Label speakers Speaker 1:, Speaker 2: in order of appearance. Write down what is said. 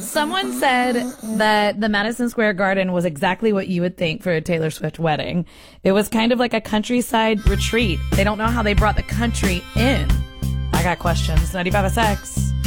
Speaker 1: Someone said that the Madison Square Garden was exactly what you would think for a Taylor Swift wedding. It was kind of like a countryside retreat. They don't know how they brought the country in. I got questions. 95 SX.